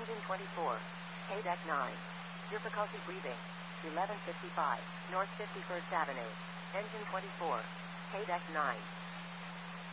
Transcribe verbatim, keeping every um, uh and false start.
Engine twenty-four. K-Deck nine. Difficulty breathing. eleven fifty-five. North fifty-first Avenue. Engine twenty-four. K-Deck nine.